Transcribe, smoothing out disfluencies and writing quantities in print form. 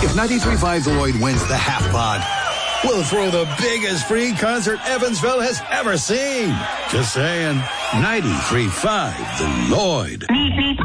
If 93.5 The Lloyd wins the half pod, we'll throw the biggest free concert Evansville has ever seen. Just saying. 93.5 The Lloyd.